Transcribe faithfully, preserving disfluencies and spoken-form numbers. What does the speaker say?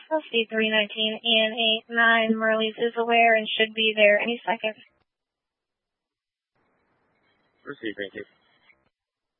C three nineteen E N eight nine Merleys is aware and should be there any second. Receive, thank you.